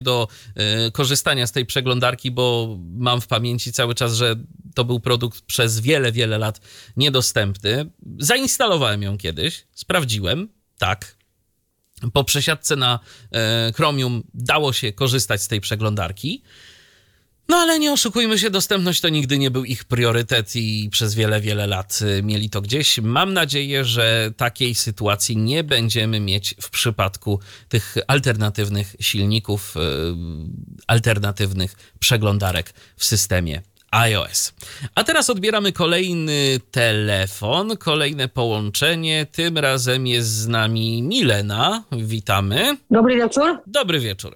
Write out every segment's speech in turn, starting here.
do korzystania z tej przeglądarki, bo mam w pamięci cały czas, że to był produkt przez wiele, wiele lat niedostępny. Zainstalowałem ją kiedyś, sprawdziłem, tak. Po przesiadce na Chromium dało się korzystać z tej przeglądarki. No ale nie oszukujmy się, dostępność to nigdy nie był ich priorytet i przez wiele, wiele lat mieli to gdzieś. Mam nadzieję, że takiej sytuacji nie będziemy mieć w przypadku tych alternatywnych silników, alternatywnych przeglądarek w systemie iOS. A teraz odbieramy kolejny telefon, kolejne połączenie. Tym razem jest z nami Milena. Witamy. Dobry wieczór. Dobry wieczór.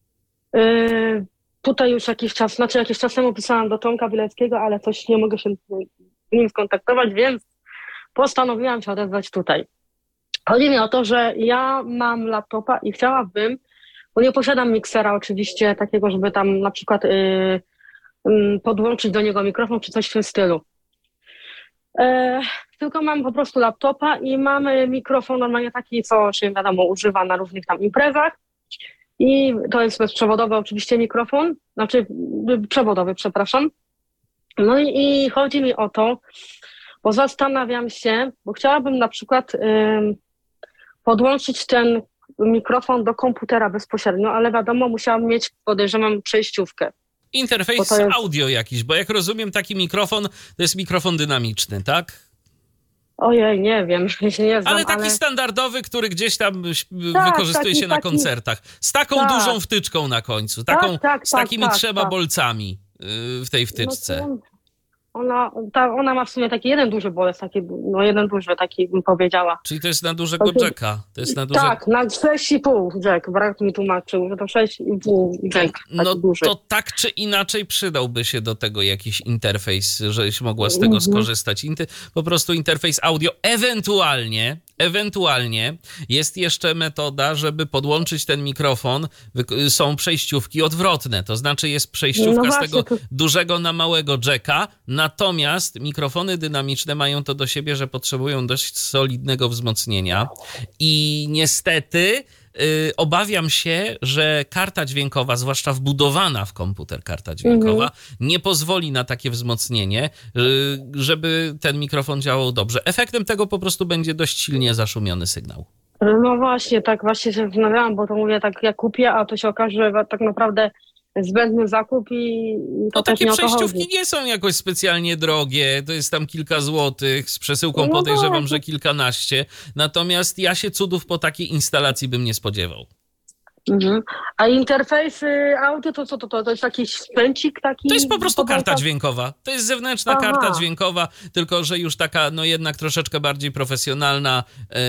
Tutaj już jakiś czas temu pisałam do Tomka Bileckiego, ale coś nie mogę się z nim skontaktować, więc postanowiłam się odezwać tutaj. Chodzi mi o to, że ja mam laptopa i chciałabym, bo nie posiadam miksera oczywiście takiego, żeby tam na przykład podłączyć do niego mikrofon czy coś w tym stylu. Tylko mam po prostu laptopa i mamy mikrofon normalnie taki, co się wiadomo używa na różnych tam imprezach. I to jest bezprzewodowy oczywiście mikrofon, przewodowy, przepraszam. No i chodzi mi o to, bo zastanawiam się, bo chciałabym na przykład podłączyć ten mikrofon do komputera bezpośrednio, ale wiadomo, musiałam mieć, podejrzewam, przejściówkę. Interfejs audio jakiś, bo jak rozumiem, taki mikrofon to jest mikrofon dynamiczny, tak? Ojej, nie wiem, się nie znam, ale taki standardowy, który gdzieś tam wykorzystuje się na koncertach. Z taką dużą wtyczką na końcu, z takimi trzema bolcami w tej wtyczce. Ona ma w sumie taki jeden duży bolec, jeden duży, taki bym powiedziała. Czyli to jest na dużego jacka. Tak, na 6,5 jack, brat mi tłumaczył, że to 6,5 jack. No duży. to tak czy inaczej przydałby się do tego jakiś interfejs, żebyś mogła z tego skorzystać. Po prostu interfejs audio, ewentualnie jest jeszcze metoda, żeby podłączyć ten mikrofon. Są przejściówki odwrotne, to znaczy jest przejściówka z tego dużego na małego jacka, natomiast mikrofony dynamiczne mają to do siebie, że potrzebują dość solidnego wzmocnienia i niestety obawiam się, że karta dźwiękowa, zwłaszcza wbudowana w komputer karta dźwiękowa, nie pozwoli na takie wzmocnienie, żeby ten mikrofon działał dobrze. Efektem tego po prostu będzie dość silnie zaszumiony sygnał. No właśnie, tak właśnie się zastanawiałam, bo to mówię, tak jak kupię, a to się okaże, że tak naprawdę zbędny zakup i to no takie nie o to przejściówki chodzi. nie są jakoś specjalnie drogie, to jest tam kilka złotych, z przesyłką podejrzewam, że kilkanaście, natomiast ja się cudów po takiej instalacji bym nie spodziewał. A interfejs audio to co to? To jest jakiś spęcik taki? To jest po prostu karta dźwiękowa. To jest zewnętrzna karta dźwiękowa, tylko że już taka jednak troszeczkę bardziej profesjonalna,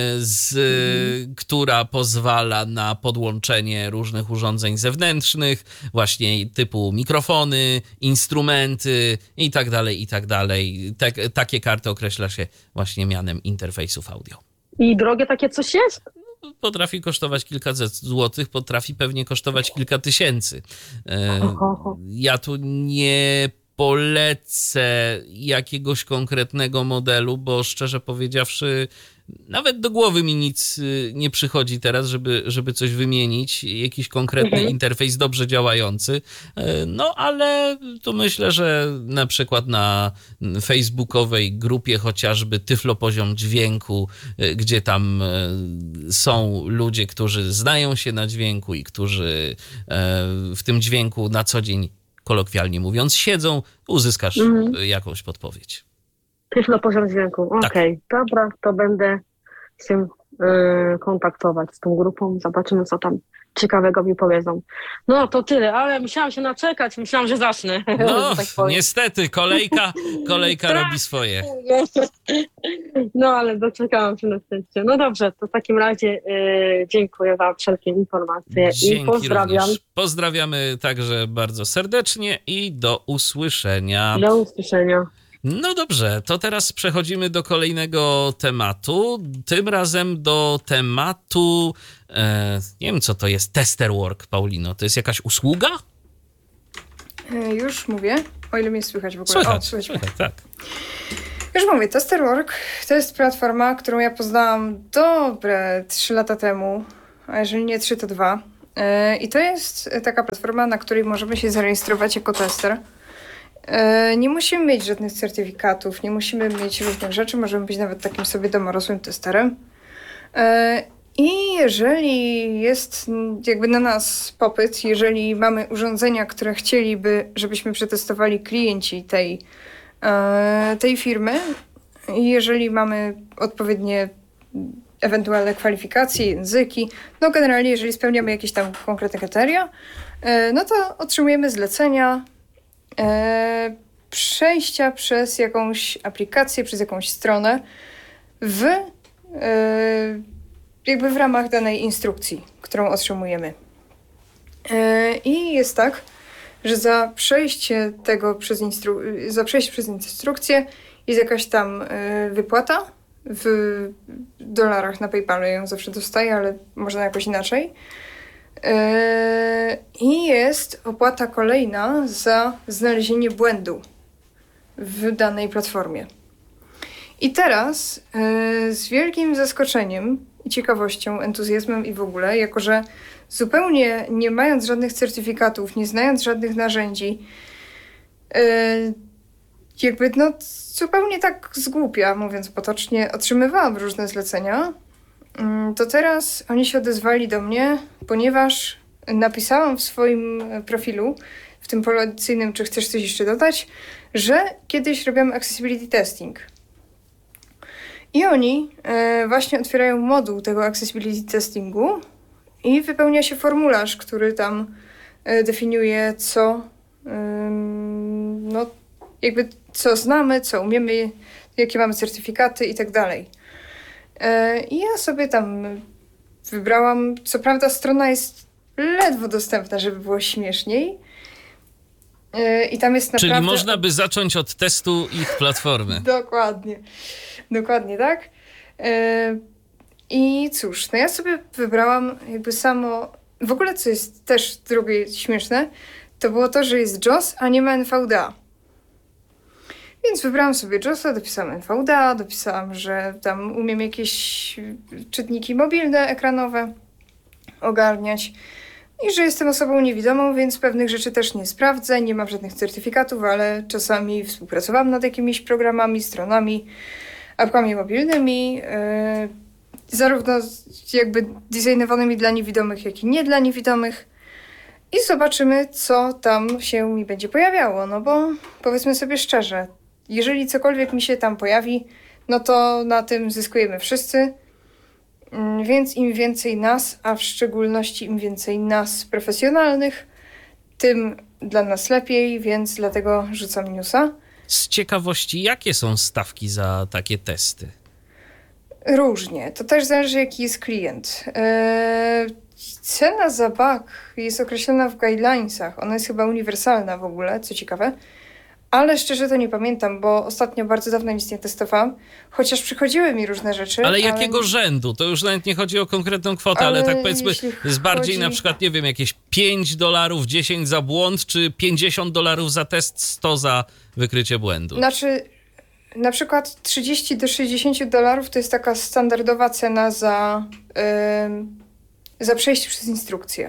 która pozwala na podłączenie różnych urządzeń zewnętrznych, właśnie typu mikrofony, instrumenty i tak dalej. Takie karty określa się właśnie mianem interfejsów audio. I drogie takie coś jest? Potrafi kosztować kilkaset złotych, potrafi pewnie kosztować kilka tysięcy. Ja tu nie polecę jakiegoś konkretnego modelu, bo szczerze powiedziawszy, nawet do głowy mi nic nie przychodzi teraz, żeby coś wymienić, jakiś konkretny interfejs dobrze działający. No ale to myślę, że na przykład na facebookowej grupie chociażby Tyflo Poziom Dźwięku, gdzie tam są ludzie, którzy znają się na dźwięku i którzy w tym dźwięku na co dzień, kolokwialnie mówiąc, siedzą, uzyskasz jakąś podpowiedź. Tyflo Poziom Dźwięku, okej. Dobra, to będę się kontaktować z tą grupą, zobaczymy co tam ciekawego mi powiedzą. No to tyle, ale musiałam się naczekać, myślałam, że zacznę. No tak niestety, kolejka robi swoje. No ale doczekałam się na szczęście. No dobrze, to w takim razie dziękuję za wszelkie informacje i pozdrawiam. Również. Pozdrawiamy także bardzo serdecznie i do usłyszenia. Do usłyszenia. No dobrze, to teraz przechodzimy do kolejnego tematu. Tym razem do tematu, nie wiem co to jest, Testerwork, Paulino. To jest jakaś usługa? Już mówię, o ile mnie słychać w ogóle. Słychać, tak. Już mówię, Testerwork to jest platforma, którą ja poznałam dobre 3 lata temu, a jeżeli nie 3, to 2. I to jest taka platforma, na której możemy się zarejestrować jako tester. Nie musimy mieć żadnych certyfikatów, nie musimy mieć różnych rzeczy, możemy być nawet takim sobie domorosłym testerem. I jeżeli jest jakby na nas popyt, jeżeli mamy urządzenia, które chcieliby, żebyśmy przetestowali klienci tej firmy, i jeżeli mamy odpowiednie ewentualne kwalifikacje, języki, no generalnie jeżeli spełniamy jakieś tam konkretne kryteria, no to otrzymujemy zlecenia przejścia przez jakąś aplikację, przez jakąś stronę jakby w ramach danej instrukcji, którą otrzymujemy. I jest tak, że za przejście przez instrukcję jest jakaś tam wypłata w dolarach na PayPalu. Ja ją zawsze dostaję, ale można jakoś inaczej. I jest opłata kolejna za znalezienie błędu w danej platformie. I teraz z wielkim zaskoczeniem i ciekawością, entuzjazmem i w ogóle, jako że zupełnie nie mając żadnych certyfikatów, nie znając żadnych narzędzi, jakby no zupełnie tak z głupia, mówiąc potocznie, otrzymywałam różne zlecenia, to teraz oni się odezwali do mnie, ponieważ napisałam w swoim profilu, w tym policyjnym, czy chcesz coś jeszcze dodać, że kiedyś robiłam accessibility testing. I oni właśnie otwierają moduł tego accessibility testingu i wypełnia się formularz, który tam definiuje, no jakby co znamy, co umiemy, jakie mamy certyfikaty i tak dalej. I ja sobie tam wybrałam, co prawda strona jest ledwo dostępna, żeby było śmieszniej. I tam jest naprawdę... Czyli można by zacząć od testu ich platformy. Dokładnie tak. I cóż, no ja sobie wybrałam jakby samo... W ogóle, co jest też drugie śmieszne, to było to, że jest JOS, a nie ma NVDA. Więc wybrałam sobie JOS-a, dopisałam NVDA, dopisałam, że tam umiem jakieś czytniki mobilne, ekranowe ogarniać i że jestem osobą niewidomą, więc pewnych rzeczy też nie sprawdzę, nie mam żadnych certyfikatów, ale czasami współpracowałam nad jakimiś programami, stronami, apkami mobilnymi, zarówno jakby designowanymi dla niewidomych, jak i nie dla niewidomych. I zobaczymy, co tam się mi będzie pojawiało, no bo powiedzmy sobie szczerze, jeżeli cokolwiek mi się tam pojawi, no to na tym zyskujemy wszyscy, więc im więcej nas, a w szczególności im więcej nas profesjonalnych, tym dla nas lepiej, więc dlatego rzucam newsa. Z ciekawości, jakie są stawki za takie testy? Różnie. To też zależy, jaki jest klient. Cena za bug jest określona w guidelinesach. Ona jest chyba uniwersalna w ogóle, co ciekawe. Ale szczerze to nie pamiętam, bo ostatnio bardzo dawno nic nie testowałam. Chociaż przychodziły mi różne rzeczy. Ale jakiego rzędu? To już nawet nie chodzi o konkretną kwotę, ale tak powiedzmy jest bardziej na przykład, nie wiem, jakieś $5, 10 za błąd, czy $50 za test, 100 za wykrycie błędu. Znaczy, na przykład 30 do $60 to jest taka standardowa cena za przejście przez instrukcję.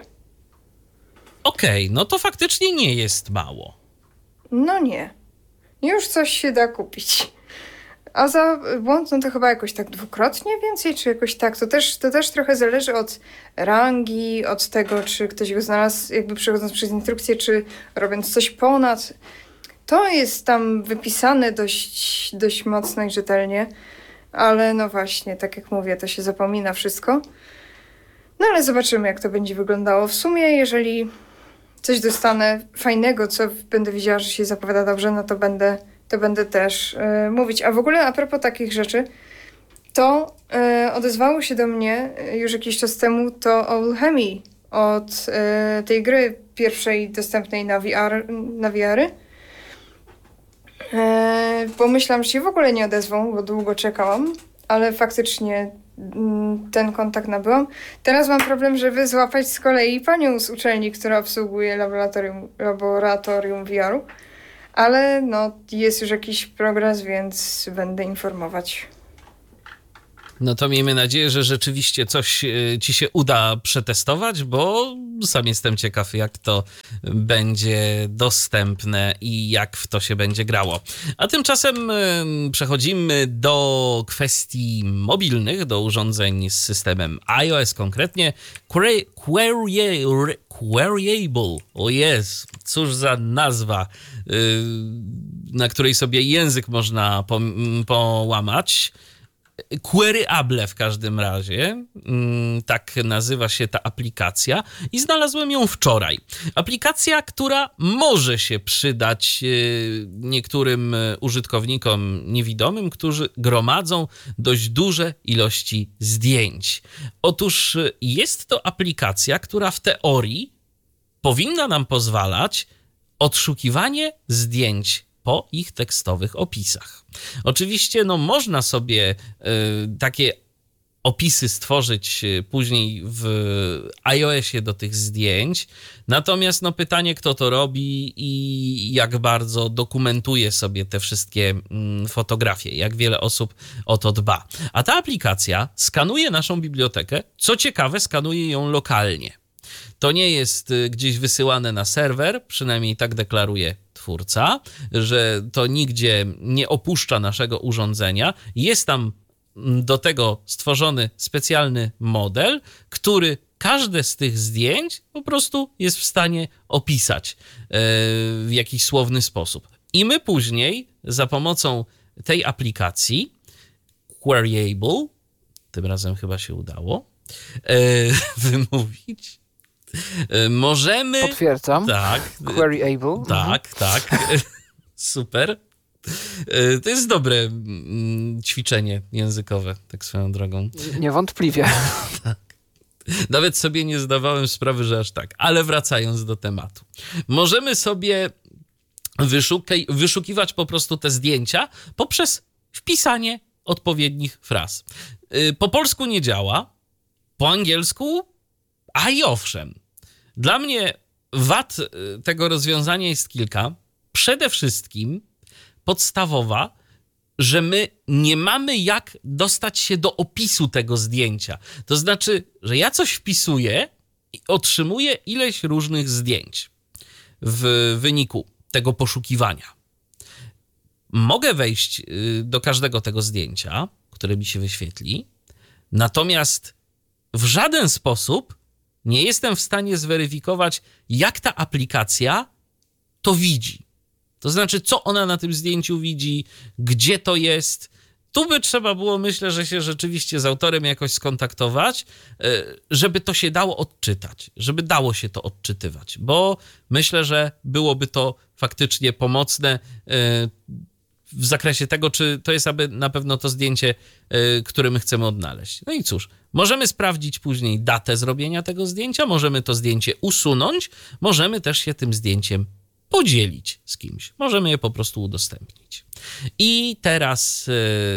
Okej, no to faktycznie nie jest mało. No nie. Już coś się da kupić. A za błąd, no to chyba jakoś tak dwukrotnie więcej, czy jakoś tak. To też trochę zależy od rangi, od tego, czy ktoś go znalazł jakby przechodząc przez instrukcję, czy robiąc coś ponad. To jest tam wypisane dość mocno i rzetelnie, ale no właśnie, tak jak mówię, to się zapomina wszystko. No ale zobaczymy, jak to będzie wyglądało. W sumie, jeżeli coś dostanę fajnego, co będę wiedziała, że się zapowiada dobrze, no to będę też mówić. A w ogóle a propos takich rzeczy, to odezwało się do mnie już jakiś czas temu to Olhemi od tej gry pierwszej dostępnej na VR-y. Pomyślałam, że się w ogóle nie odezwą, bo długo czekałam, ale faktycznie ten kontakt nabyłam. Teraz mam problem, żeby złapać z kolei panią z uczelni, która obsługuje laboratorium VR-u, ale no jest już jakiś progres, więc będę informować. No to miejmy nadzieję, że rzeczywiście coś ci się uda przetestować, bo sam jestem ciekaw, jak to będzie dostępne i jak w to się będzie grało. A tymczasem przechodzimy do kwestii mobilnych, do urządzeń z systemem iOS, konkretnie Queryable. O jest, cóż za nazwa, na której sobie język można połamać. Queryable w każdym razie, tak nazywa się ta aplikacja i znalazłem ją wczoraj. Aplikacja, która może się przydać niektórym użytkownikom niewidomym, którzy gromadzą dość duże ilości zdjęć. Otóż jest to aplikacja, która w teorii powinna nam pozwalać odszukiwanie zdjęć po ich tekstowych opisach. Oczywiście można sobie takie opisy stworzyć później w iOSie do tych zdjęć, natomiast pytanie, kto to robi i jak bardzo dokumentuje sobie te wszystkie fotografie, jak wiele osób o to dba. A ta aplikacja skanuje naszą bibliotekę, co ciekawe, skanuje ją lokalnie. To nie jest gdzieś wysyłane na serwer, przynajmniej tak deklaruje twórca, że to nigdzie nie opuszcza naszego urządzenia. Jest tam do tego stworzony specjalny model, który każde z tych zdjęć po prostu jest w stanie opisać w jakiś słowny sposób. I my później za pomocą tej aplikacji Queryable, tym razem chyba się udało wymówić, możemy... Potwierdzam. Tak. Queryable. Tak. Super. To jest dobre ćwiczenie językowe, tak swoją drogą. Niewątpliwie. Tak. Nawet sobie nie zdawałem sprawy, że aż tak. Ale wracając do tematu. Możemy sobie wyszukiwać po prostu te zdjęcia poprzez wpisanie odpowiednich fraz. Po polsku nie działa, po angielsku, a i owszem. Dla mnie wad tego rozwiązania jest kilka. Przede wszystkim podstawowa, że my nie mamy jak dostać się do opisu tego zdjęcia. To znaczy, że ja coś wpisuję i otrzymuję ileś różnych zdjęć w wyniku tego poszukiwania. Mogę wejść do każdego tego zdjęcia, które mi się wyświetli, natomiast w żaden sposób nie jestem w stanie zweryfikować, jak ta aplikacja to widzi. To znaczy, co ona na tym zdjęciu widzi, gdzie to jest. Tu by trzeba było, myślę, że się rzeczywiście z autorem jakoś skontaktować, żeby to się dało odczytać, żeby dało się to odczytywać, bo myślę, że byłoby to faktycznie pomocne w zakresie tego, czy to jest aby na pewno to zdjęcie, które my chcemy odnaleźć. No i cóż, możemy sprawdzić później datę zrobienia tego zdjęcia, możemy to zdjęcie usunąć, możemy też się tym zdjęciem podzielić z kimś. Możemy je po prostu udostępnić. I teraz,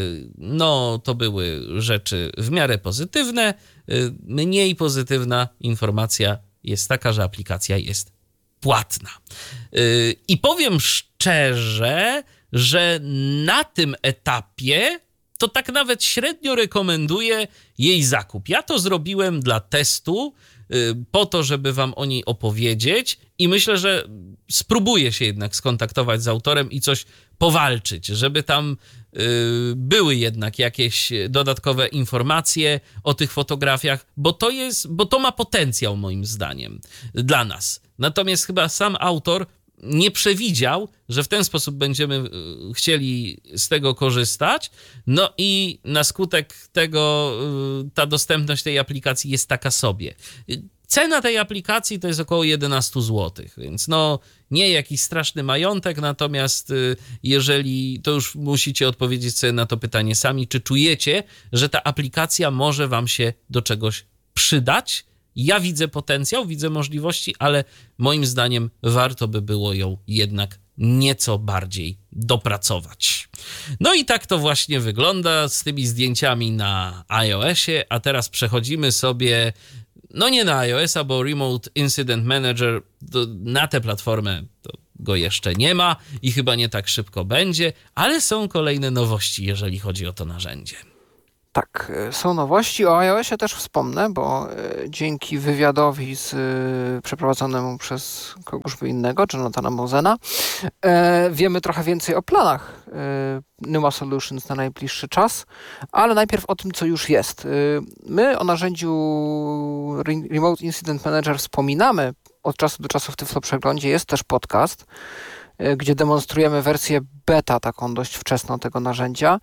to były rzeczy w miarę pozytywne. Mniej pozytywna informacja jest taka, że aplikacja jest płatna. I powiem szczerze, że na tym etapie to tak nawet średnio rekomenduję jej zakup. Ja to zrobiłem dla testu, po to, żeby wam o niej opowiedzieć i myślę, że spróbuję się jednak skontaktować z autorem i coś powalczyć, żeby tam były jednak jakieś dodatkowe informacje o tych fotografiach, bo to ma potencjał moim zdaniem dla nas. Natomiast chyba sam autor nie przewidział, że w ten sposób będziemy chcieli z tego korzystać, no i na skutek tego ta dostępność tej aplikacji jest taka sobie. Cena tej aplikacji to jest około 11 zł, więc nie jakiś straszny majątek, natomiast jeżeli, to już musicie odpowiedzieć sobie na to pytanie sami, czy czujecie, że ta aplikacja może wam się do czegoś przydać. Ja widzę potencjał, widzę możliwości, ale moim zdaniem warto by było ją jednak nieco bardziej dopracować. No i tak to właśnie wygląda z tymi zdjęciami na iOSie, a teraz przechodzimy sobie, nie na iOS-a, bo Remote Incident Manager na tę platformę to go jeszcze nie ma i chyba nie tak szybko będzie, ale są kolejne nowości, jeżeli chodzi o to narzędzie. Tak, są nowości. O iOSie też wspomnę, bo dzięki wywiadowi przeprowadzonemu przez kogożby innego, Jonathana Mosena, wiemy trochę więcej o planach Numa Solutions na najbliższy czas, ale najpierw o tym, co już jest. My o narzędziu Remote Incident Manager wspominamy od czasu do czasu w Tyflo Przeglądzie. Jest też podcast, gdzie demonstrujemy wersję beta, taką dość wczesną tego narzędzia.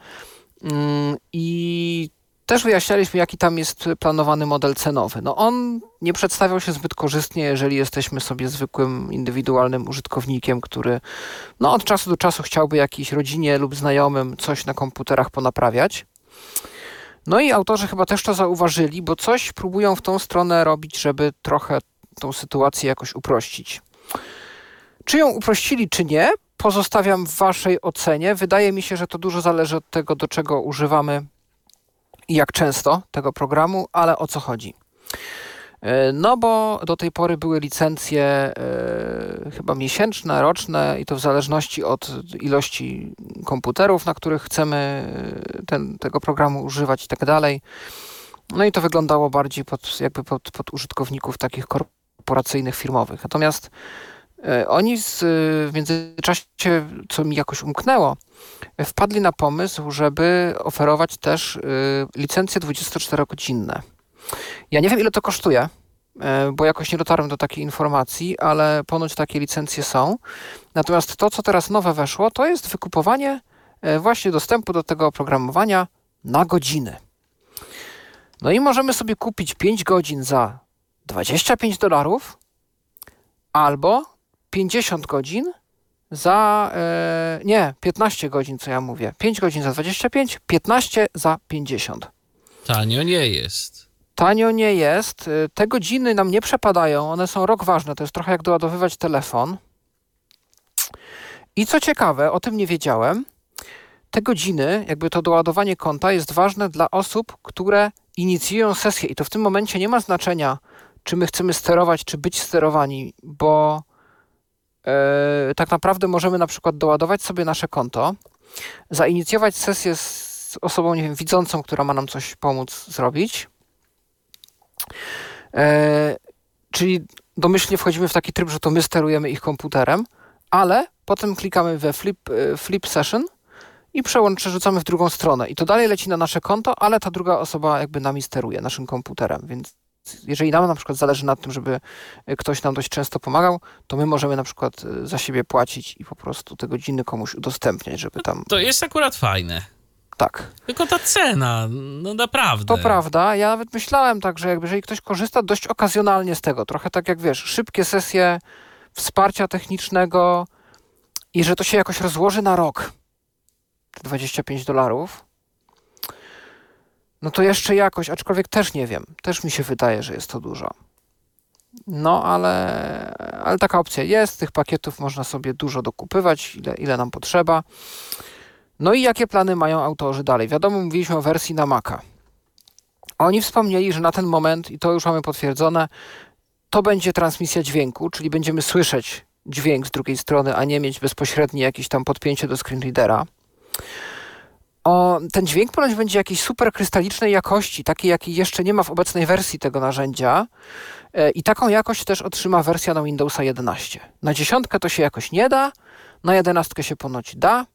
I też wyjaśnialiśmy, jaki tam jest planowany model cenowy. No on nie przedstawiał się zbyt korzystnie, jeżeli jesteśmy sobie zwykłym, indywidualnym użytkownikiem, który od czasu do czasu chciałby jakiejś rodzinie lub znajomym coś na komputerach ponaprawiać. No i autorzy chyba też to zauważyli, bo coś próbują w tą stronę robić, żeby trochę tą sytuację jakoś uprościć. Czy ją uprościli, czy nie, pozostawiam w waszej ocenie. Wydaje mi się, że to dużo zależy od tego, do czego używamy i jak często tego programu, ale o co chodzi? No bo do tej pory były licencje chyba miesięczne, roczne i to w zależności od ilości komputerów, na których chcemy tego programu używać i tak dalej. No i to wyglądało bardziej pod użytkowników takich korporacyjnych, firmowych. Natomiast oni w międzyczasie, co mi jakoś umknęło, wpadli na pomysł, żeby oferować też licencje 24-godzinne. Ja nie wiem, ile to kosztuje, bo jakoś nie dotarłem do takiej informacji, ale ponoć takie licencje są. Natomiast to, co teraz nowe weszło, to jest wykupowanie właśnie dostępu do tego oprogramowania na godziny. No i możemy sobie kupić 5 godzin za $25 albo 50 godzin za... 15 godzin, co ja mówię. 5 godzin za 25, 15 za 50. Tanio nie jest. Tanio nie jest. Te godziny nam nie przepadają. One są rok ważne. To jest trochę jak doładowywać telefon. I co ciekawe, o tym nie wiedziałem, te godziny, jakby to doładowanie konta jest ważne dla osób, które inicjują sesję. I to w tym momencie nie ma znaczenia, czy my chcemy sterować, czy być sterowani, bo tak naprawdę możemy na przykład doładować sobie nasze konto, zainicjować sesję z osobą, nie wiem, widzącą, która ma nam coś pomóc zrobić. Czyli domyślnie wchodzimy w taki tryb, że to my sterujemy ich komputerem, ale potem klikamy we flip session i przerzucamy w drugą stronę. I to dalej leci na nasze konto, ale ta druga osoba jakby nami steruje, naszym komputerem, więc jeżeli nam na przykład zależy na tym, żeby ktoś nam dość często pomagał, to my możemy na przykład za siebie płacić i po prostu te godziny komuś udostępniać, żeby tam... To jest akurat fajne. Tak. Tylko ta cena, no naprawdę. To prawda. Ja nawet myślałem tak, że jeżeli ktoś korzysta dość okazjonalnie z tego, trochę tak jak wiesz, szybkie sesje wsparcia technicznego i że to się jakoś rozłoży na rok, te $25, no to jeszcze jakoś, aczkolwiek też nie wiem. Też mi się wydaje, że jest to dużo. No, ale taka opcja jest. Tych pakietów można sobie dużo dokupywać, ile nam potrzeba. No i jakie plany mają autorzy dalej? Wiadomo, mówiliśmy o wersji na Maca. Oni wspomnieli, że na ten moment, i to już mamy potwierdzone, to będzie transmisja dźwięku, czyli będziemy słyszeć dźwięk z drugiej strony, a nie mieć bezpośrednie jakieś tam podpięcie do screen readera. Ten dźwięk ponoć będzie jakiejś super krystalicznej jakości, takiej jakiej jeszcze nie ma w obecnej wersji tego narzędzia i taką jakość też otrzyma wersja na Windowsa 11. Na 10 to się jakoś nie da, na 11 się ponoć da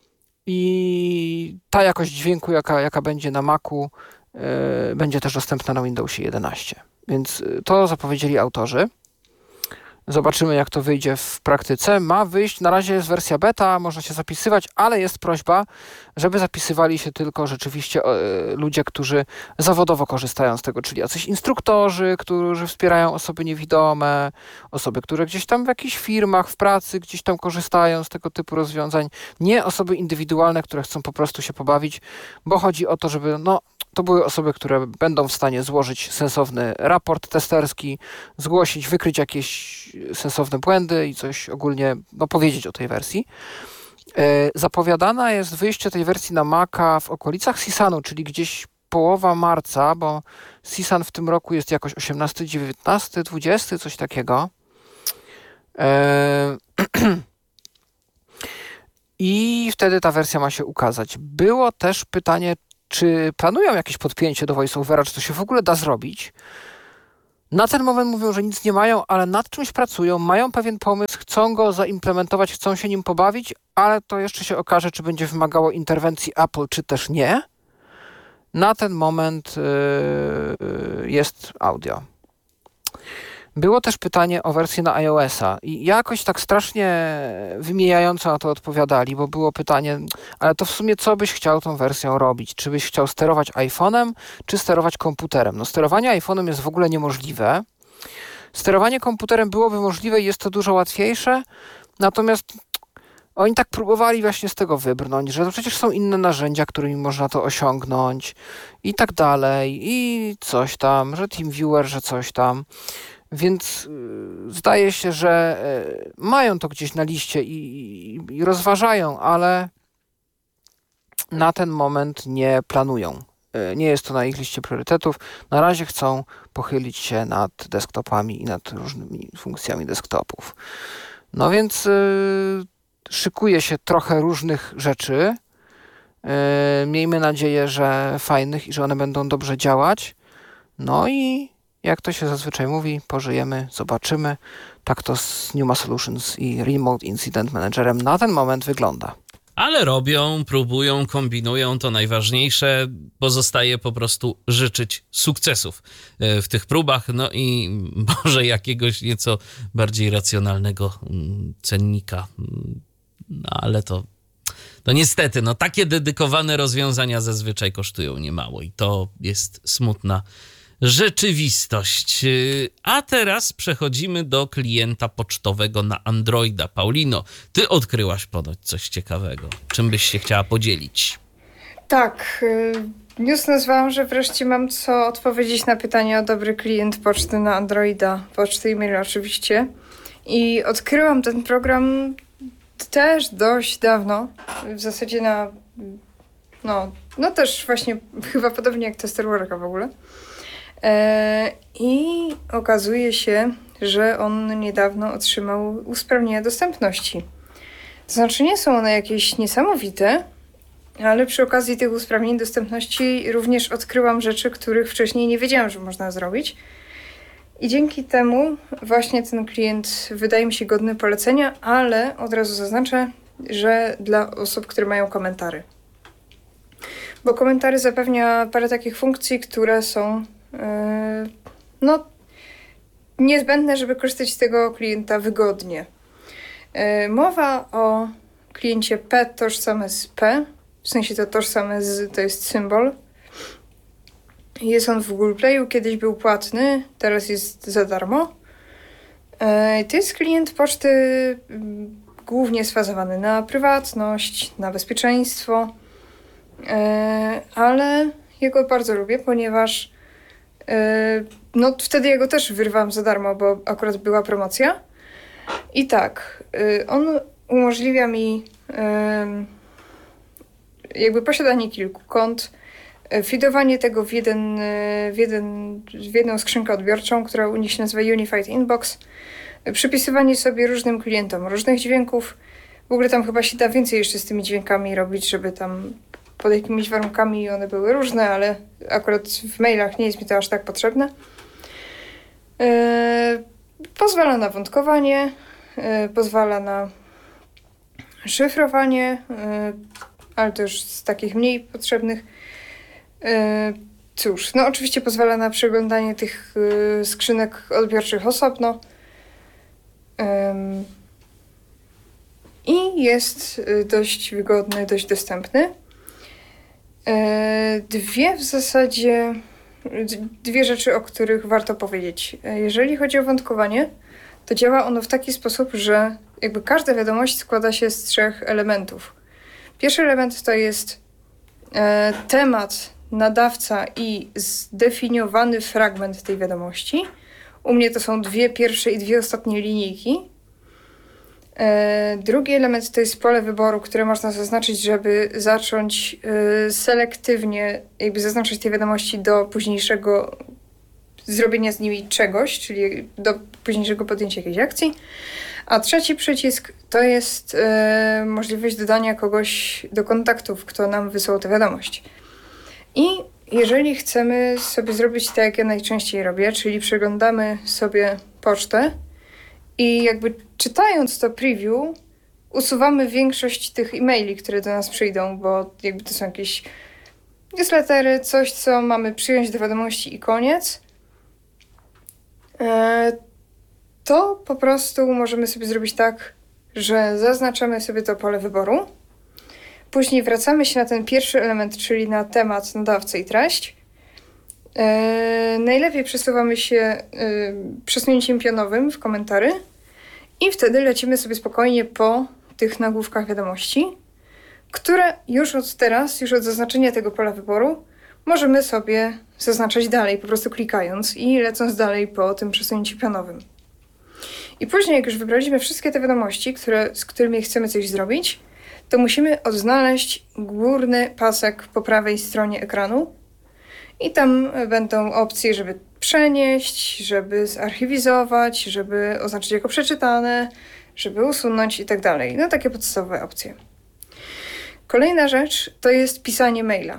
i ta jakość dźwięku, jaka będzie na Macu, będzie też dostępna na Windowsie 11. Więc to zapowiedzieli autorzy. Zobaczymy, jak to wyjdzie w praktyce. Ma wyjść, na razie jest wersja beta, można się zapisywać, ale jest prośba, żeby zapisywali się tylko rzeczywiście ludzie, którzy zawodowo korzystają z tego, czyli jacyś instruktorzy, którzy wspierają osoby niewidome, osoby, które gdzieś tam w jakichś firmach, w pracy gdzieś tam korzystają z tego typu rozwiązań. Nie osoby indywidualne, które chcą po prostu się pobawić, bo chodzi o to, żeby to były osoby, które będą w stanie złożyć sensowny raport testerski, zgłosić, wykryć jakieś sensowne błędy i coś ogólnie powiedzieć o tej wersji. Zapowiadana jest wyjście tej wersji na Maca w okolicach CSUN-u, czyli gdzieś połowa marca, bo CSUN w tym roku jest jakoś 18, 19, 20, coś takiego. I wtedy ta wersja ma się ukazać. Było też pytanie, czy planują jakieś podpięcie do VoiceOvera, czy to się w ogóle da zrobić. Na ten moment mówią, że nic nie mają, ale nad czymś pracują, mają pewien pomysł, chcą go zaimplementować, chcą się nim pobawić, ale to jeszcze się okaże, czy będzie wymagało interwencji Apple, czy też nie. Na ten moment jest audio. Było też pytanie o wersję na iOS-a i jakoś tak strasznie wymijająco na to odpowiadali, bo było pytanie, ale to w sumie co byś chciał tą wersją robić? Czy byś chciał sterować iPhone'em, czy sterować komputerem? No sterowanie iPhone'em jest w ogóle niemożliwe. Sterowanie komputerem byłoby możliwe i jest to dużo łatwiejsze, natomiast oni tak próbowali właśnie z tego wybrnąć, że to przecież są inne narzędzia, którymi można to osiągnąć i tak dalej, i coś tam, że TeamViewer, że coś tam. Więc zdaje się, że mają to gdzieś na liście i rozważają, ale na ten moment nie planują. Nie jest to na ich liście priorytetów. Na razie chcą pochylić się nad desktopami i nad różnymi funkcjami desktopów. No więc szykuje się trochę różnych rzeczy. Miejmy nadzieję, że fajnych i że one będą dobrze działać. No i jak to się zazwyczaj mówi, pożyjemy, zobaczymy. Tak to z Numa Solutions i Remote Incident Managerem na ten moment wygląda. Ale robią, próbują, kombinują, to najważniejsze. Pozostaje po prostu życzyć sukcesów w tych próbach, no i może jakiegoś nieco bardziej racjonalnego cennika. No ale to niestety, no takie dedykowane rozwiązania zazwyczaj kosztują niemało i to jest smutna rzeczywistość. A teraz przechodzimy do klienta pocztowego na Androida. Paulino, ty odkryłaś ponoć coś ciekawego. Czym byś się chciała podzielić? Tak, news nazwałam, że wreszcie mam co odpowiedzieć na pytanie o dobry klient poczty na Androida, poczty e-mail oczywiście. I odkryłam ten program też dość dawno, w zasadzie no też właśnie chyba podobnie jak Testerworka w ogóle. I okazuje się, że on niedawno otrzymał usprawnienia dostępności. To znaczy nie są one jakieś niesamowite, ale przy okazji tych usprawnień dostępności również odkryłam rzeczy, których wcześniej nie wiedziałam, że można zrobić. I dzięki temu właśnie ten klient wydaje mi się godny polecenia, ale od razu zaznaczę, że dla osób, które mają komentary. Bo komentary zapewnia parę takich funkcji, które są niezbędne, żeby korzystać z tego klienta wygodnie. Mowa o kliencie P tożsame z P, w sensie to tożsame z, to jest symbol. Jest on w Google Playu, kiedyś był płatny, teraz jest za darmo. To jest klient poczty głównie sfazowany na prywatność, na bezpieczeństwo, ale ja go bardzo lubię, ponieważ wtedy ja go też wyrwałam za darmo, bo akurat była promocja. I tak, on umożliwia mi jakby posiadanie kilku kont, feedowanie tego w jedną skrzynkę odbiorczą, która u nich się nazywa Unified Inbox, przypisywanie sobie różnym klientom różnych dźwięków. W ogóle tam chyba się da więcej jeszcze z tymi dźwiękami robić, żeby tam pod jakimiś warunkami one były różne, ale akurat w mailach nie jest mi to aż tak potrzebne. Pozwala na wątkowanie, pozwala na szyfrowanie, ale to już z takich mniej potrzebnych. Cóż, no oczywiście pozwala na przeglądanie tych skrzynek odbiorczych osobno. I jest dość wygodny, dość dostępny. Dwie rzeczy, o których warto powiedzieć. Jeżeli chodzi o wątkowanie, to działa ono w taki sposób, że jakby każda wiadomość składa się z 3 elementów. Pierwszy element to jest temat, nadawca i zdefiniowany fragment tej wiadomości. U mnie to są 2 pierwsze i 2 ostatnie linijki. Drugi element to jest pole wyboru, które można zaznaczyć, żeby zacząć selektywnie jakby zaznaczyć te wiadomości do późniejszego zrobienia z nimi czegoś, czyli do późniejszego podjęcia jakiejś akcji. A trzeci przycisk to jest możliwość dodania kogoś do kontaktów, kto nam wysłał tę wiadomość. I jeżeli chcemy sobie zrobić tak, jak ja najczęściej robię, czyli przeglądamy sobie pocztę i jakby czytając to preview, usuwamy większość tych e-maili, które do nas przyjdą, bo jakby to są jakieś newslettery, coś, co mamy przyjąć do wiadomości i koniec, to po prostu możemy sobie zrobić tak, że zaznaczamy sobie to pole wyboru. Później wracamy się na ten pierwszy element, czyli na temat, nadawcę i treść. Najlepiej przesuwamy się przesunięciem pionowym w komentary i wtedy lecimy sobie spokojnie po tych nagłówkach wiadomości, które już od teraz, już od zaznaczenia tego pola wyboru, możemy sobie zaznaczać dalej, po prostu klikając i lecąc dalej po tym przesunięciu pionowym. I później, jak już wybraliśmy wszystkie te wiadomości, z którymi chcemy coś zrobić, to musimy odnaleźć górny pasek po prawej stronie ekranu i tam będą opcje, żeby przenieść, żeby zarchiwizować, żeby oznaczyć jako przeczytane, żeby usunąć i tak dalej. No takie podstawowe opcje. Kolejna rzecz to jest pisanie maila.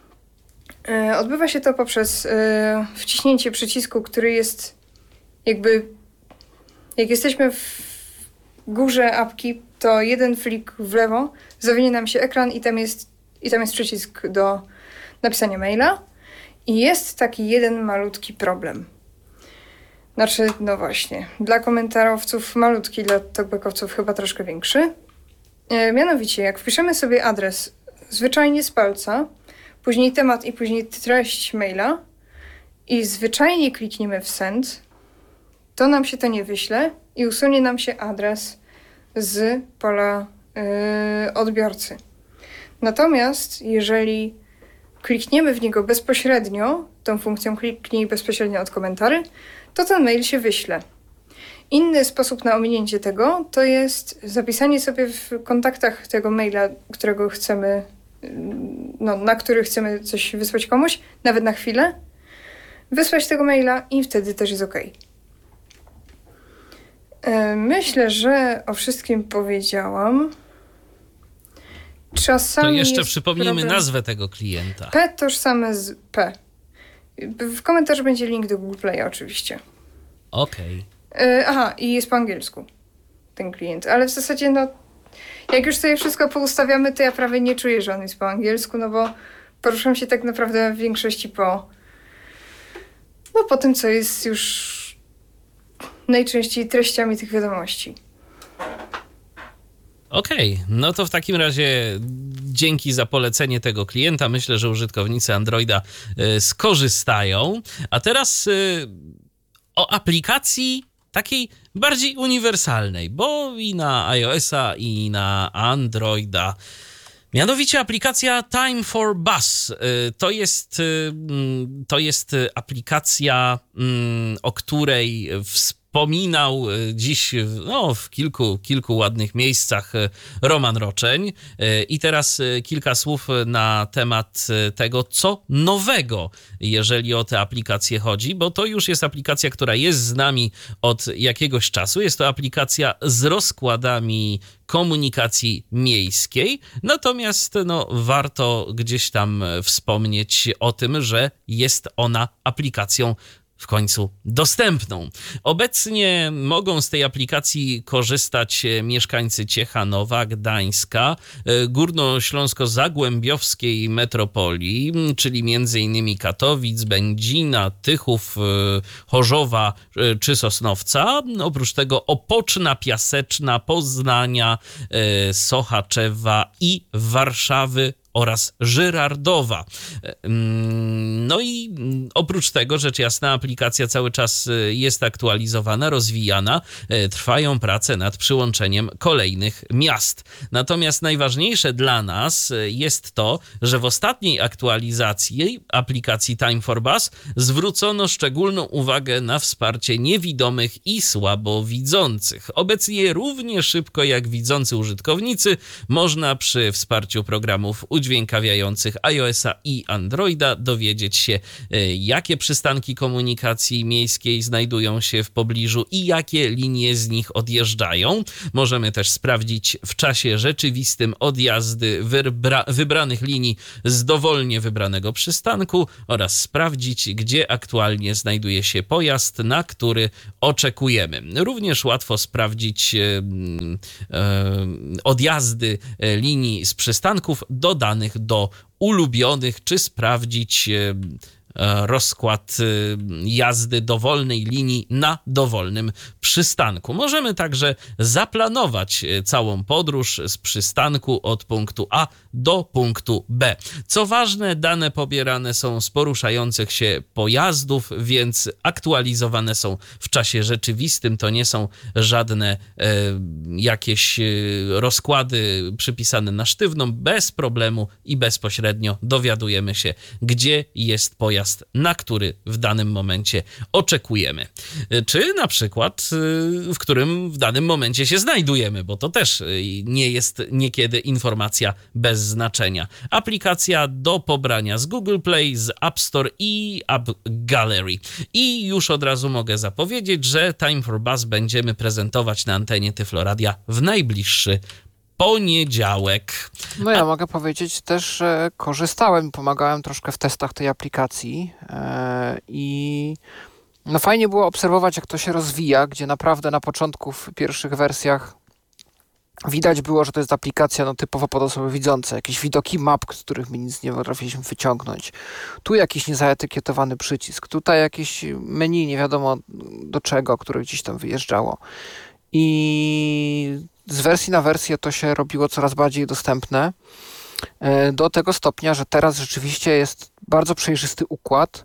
Odbywa się to poprzez wciśnięcie przycisku, który jest jakby, jak jesteśmy w górze apki, to jeden flik w lewo, zawinie nam się ekran i tam jest przycisk do napisania maila. I jest taki jeden malutki problem. Znaczy, no właśnie, dla komentarowców malutki, dla talkbackowców chyba troszkę większy. Mianowicie, jak wpiszemy sobie adres zwyczajnie z palca, później temat i później treść maila i zwyczajnie klikniemy w send, to nam się to nie wyśle i usunie nam się adres z pola odbiorcy. Natomiast jeżeli klikniemy w niego bezpośrednio, tą funkcją kliknij bezpośrednio od komentarzy, to ten mail się wyśle. Inny sposób na ominięcie tego to jest zapisanie sobie w kontaktach tego maila, którego chcemy, na który chcemy coś wysłać komuś, nawet na chwilę, wysłać tego maila i wtedy też jest OK. Myślę, że o wszystkim powiedziałam. Czasami to jeszcze jest przypomnijmy problem. Nazwę tego klienta. P tożsame z P. W komentarzu będzie link do Google Play oczywiście. Okej. Aha, i jest po angielsku ten klient, ale w zasadzie jak już sobie wszystko poustawiamy, to ja prawie nie czuję, że on jest po angielsku, no bo poruszam się tak naprawdę w większości po tym, co jest już najczęściej treściami tych wiadomości. Okej, no to w takim razie dzięki za polecenie tego klienta. Myślę, że użytkownicy Androida skorzystają. A teraz o aplikacji takiej bardziej uniwersalnej, bo i na iOS-a, i na Androida. Mianowicie aplikacja Time for Bus. To jest aplikacja, o której wspominał dziś w kilku ładnych miejscach Roman Roczeń. I teraz kilka słów na temat tego, co nowego, jeżeli o tę aplikację chodzi, bo to już jest aplikacja, która jest z nami od jakiegoś czasu. Jest to aplikacja z rozkładami komunikacji miejskiej, natomiast warto gdzieś tam wspomnieć o tym, że jest ona aplikacją w końcu dostępną. Obecnie mogą z tej aplikacji korzystać mieszkańcy Ciechanowa, Gdańska, górnośląsko-zagłębiowskiej metropolii, czyli m.in. Katowic, Będzina, Tychów, Chorzowa czy Sosnowca. Oprócz tego Opoczna, Piaseczna, Poznania, Sochaczewa i Warszawy oraz Żyrardowa. No i oprócz tego, rzecz jasna, aplikacja cały czas jest aktualizowana, rozwijana. Trwają prace nad przyłączeniem kolejnych miast. Natomiast najważniejsze dla nas jest to, że w ostatniej aktualizacji aplikacji Time for Bus zwrócono szczególną uwagę na wsparcie niewidomych i słabowidzących. Obecnie równie szybko jak widzący użytkownicy można przy wsparciu programów udźwiękowienia udźwiękawiających iOS-a i Androida, dowiedzieć się, jakie przystanki komunikacji miejskiej znajdują się w pobliżu i jakie linie z nich odjeżdżają. Możemy też sprawdzić w czasie rzeczywistym odjazdy wybranych linii z dowolnie wybranego przystanku oraz sprawdzić, gdzie aktualnie znajduje się pojazd, na który oczekujemy. Również łatwo sprawdzić odjazdy linii z przystanków dodanych do ulubionych, czy sprawdzić rozkład jazdy dowolnej linii na dowolnym przystanku. Możemy także zaplanować całą podróż z przystanku od punktu A do punktu B. Co ważne, dane pobierane są z poruszających się pojazdów, więc aktualizowane są w czasie rzeczywistym. To nie są żadne jakieś rozkłady przypisane na sztywno. Bez problemu i bezpośrednio dowiadujemy się, gdzie jest pojazd, na który w danym momencie oczekujemy. Czy na przykład w którym w danym momencie się znajdujemy, bo to też nie jest niekiedy informacja bez znaczenia. Aplikacja do pobrania z Google Play, z App Store i App Gallery. I już od razu mogę zapowiedzieć, że Time for Buzz będziemy prezentować na antenie Tyfloradia w najbliższy poniedziałek. No ja mogę powiedzieć też, że korzystałem, pomagałem troszkę w testach tej aplikacji i no fajnie było obserwować, jak to się rozwija, gdzie naprawdę na początku w pierwszych wersjach widać było, że to jest aplikacja no, typowo pod osoby widzące. Jakieś widoki map, z których my nic nie potrafiliśmy wyciągnąć. Tu jakiś niezaetykietowany przycisk. Tutaj jakieś menu, nie wiadomo do czego, które gdzieś tam wyjeżdżało. I z wersji na wersję to się robiło coraz bardziej dostępne. Do tego stopnia, że teraz rzeczywiście jest bardzo przejrzysty układ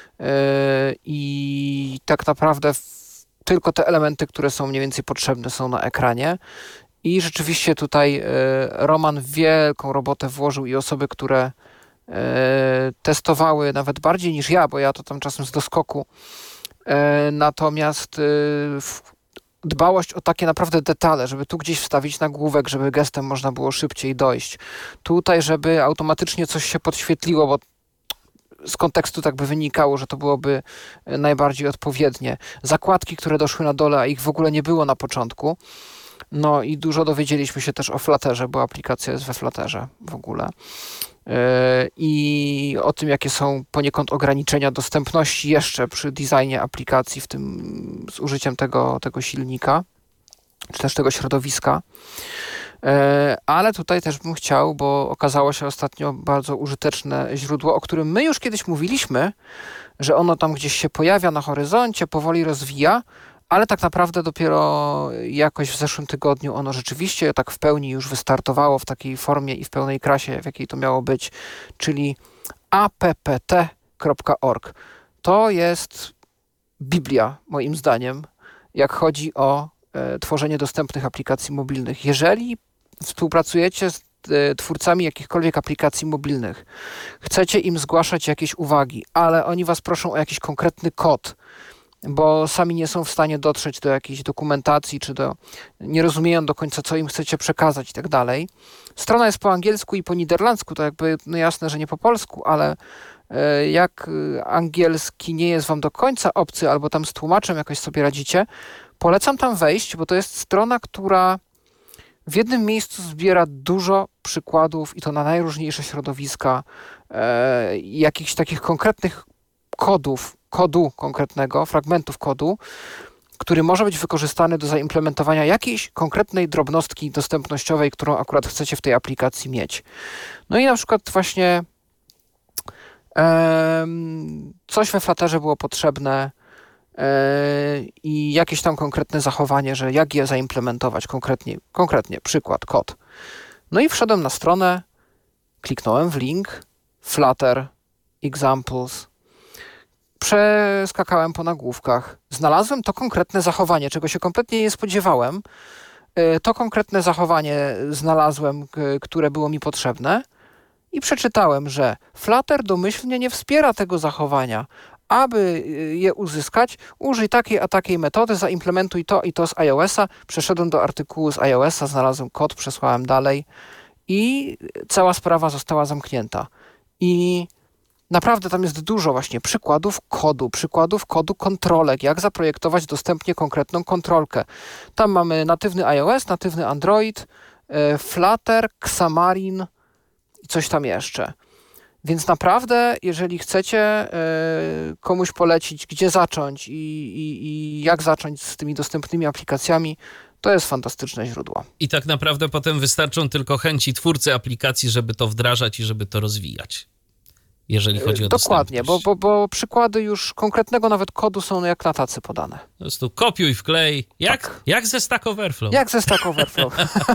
i tak naprawdę tylko te elementy, które są mniej więcej potrzebne, są na ekranie. I rzeczywiście tutaj Roman wielką robotę włożył i osoby, które testowały nawet bardziej niż ja, bo ja to tam czasem z doskoku. Natomiast dbałość o takie naprawdę detale, żeby tu gdzieś wstawić nagłówek, żeby gestem można było szybciej dojść. Tutaj, żeby automatycznie coś się podświetliło, bo z kontekstu tak by wynikało, że to byłoby najbardziej odpowiednie. Zakładki, które doszły na dole, a ich w ogóle nie było na początku. No i dużo dowiedzieliśmy się też o Flutterze, bo aplikacja jest we Flutterze w ogóle. I o tym, jakie są poniekąd ograniczenia dostępności jeszcze przy designie aplikacji, w tym z użyciem tego silnika, czy też tego środowiska. Ale tutaj też bym chciał, bo okazało się ostatnio bardzo użyteczne źródło, o którym my już kiedyś mówiliśmy, że ono tam gdzieś się pojawia na horyzoncie, powoli rozwija, ale tak naprawdę dopiero jakoś w zeszłym tygodniu ono rzeczywiście tak w pełni już wystartowało w takiej formie i w pełnej krasie, w jakiej to miało być, czyli appt.org. To jest Biblia, moim zdaniem, jak chodzi o tworzenie dostępnych aplikacji mobilnych. Jeżeli współpracujecie z twórcami jakichkolwiek aplikacji mobilnych, chcecie im zgłaszać jakieś uwagi, ale oni was proszą o jakiś konkretny kod, bo sami nie są w stanie dotrzeć do jakiejś dokumentacji, czy nie rozumieją do końca, co im chcecie przekazać i tak dalej. Strona jest po angielsku i po niderlandzku, to jakby no jasne, że nie po polsku, ale jak angielski nie jest wam do końca obcy, albo tam z tłumaczem jakoś sobie radzicie, polecam tam wejść, bo to jest strona, która w jednym miejscu zbiera dużo przykładów i to na najróżniejsze środowiska, jakichś takich konkretnych kodu konkretnego, fragmentów kodu, który może być wykorzystany do zaimplementowania jakiejś konkretnej drobnostki dostępnościowej, którą akurat chcecie w tej aplikacji mieć. No i na przykład właśnie coś we Flutterze było potrzebne i jakieś tam konkretne zachowanie, że jak je zaimplementować konkretnie, przykład, kod. No i wszedłem na stronę, kliknąłem w link, Flutter, examples, przeskakałem po nagłówkach, znalazłem to konkretne zachowanie, czego się kompletnie nie spodziewałem. To konkretne zachowanie znalazłem, które było mi potrzebne i przeczytałem, że Flutter domyślnie nie wspiera tego zachowania. Aby je uzyskać, użyj takiej a takiej metody, zaimplementuj to i to z iOS-a. Przeszedłem do artykułu z iOS-a, znalazłem kod, przesłałem dalej i cała sprawa została zamknięta. I naprawdę tam jest dużo właśnie przykładów kodu kontrolek, jak zaprojektować dostępnie konkretną kontrolkę. Tam mamy natywny iOS, natywny Android, Flutter, Xamarin i coś tam jeszcze. Więc naprawdę, jeżeli chcecie komuś polecić, gdzie zacząć i jak zacząć z tymi dostępnymi aplikacjami, to jest fantastyczne źródło. I tak naprawdę potem wystarczą tylko chęci twórcy aplikacji, żeby to wdrażać i żeby to rozwijać. Jeżeli chodzi o Dokładnie, dostępność. bo przykłady już konkretnego nawet kodu są jak na tacy podane. Po prostu kopiuj, wklej, jak ze Stack Overflow. Jak ze Stack Overflow.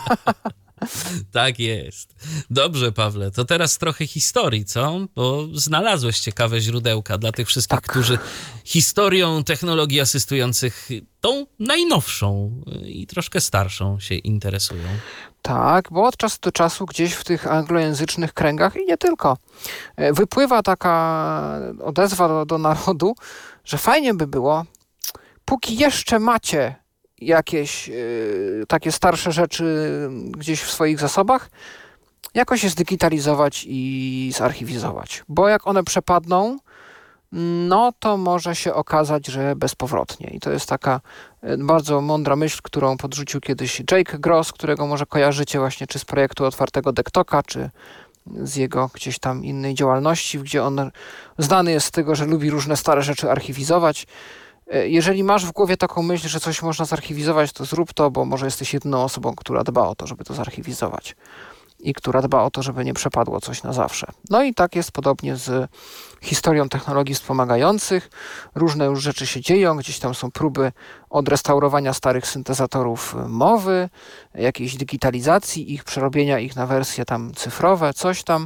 Tak jest. Dobrze, Pawle, to teraz trochę historii, co? Bo znalazłeś ciekawe źródełka dla tych wszystkich, którzy historią technologii asystujących, tą najnowszą i troszkę starszą się interesują. Tak, bo od czasu do czasu gdzieś w tych anglojęzycznych kręgach i nie tylko wypływa taka odezwa do narodu, że fajnie by było, póki jeszcze macie jakieś takie starsze rzeczy gdzieś w swoich zasobach, jakoś je zdigitalizować i zarchiwizować. Bo jak one przepadną, no to może się okazać, że bezpowrotnie. I to jest taka bardzo mądra myśl, którą podrzucił kiedyś Jake Gross, którego może kojarzycie właśnie czy z projektu Otwartego Dektoka, czy z jego gdzieś tam innej działalności, gdzie on znany jest z tego, że lubi różne stare rzeczy archiwizować. Jeżeli masz w głowie taką myśl, że coś można zarchiwizować, to zrób to, bo może jesteś jedyną osobą, która dba o to, żeby to zarchiwizować i która dba o to, żeby nie przepadło coś na zawsze. No i tak jest podobnie z historią technologii wspomagających. Różne już rzeczy się dzieją, gdzieś tam są próby odrestaurowania starych syntezatorów mowy, jakiejś digitalizacji ich, przerobienia ich na wersje tam cyfrowe, coś tam.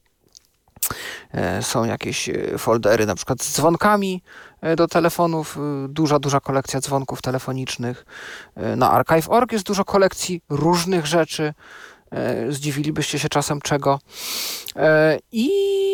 Są jakieś foldery na przykład z dzwonkami do telefonów, duża kolekcja dzwonków telefonicznych. Na Archive.org jest dużo kolekcji różnych rzeczy. Zdziwilibyście się czasem czego. I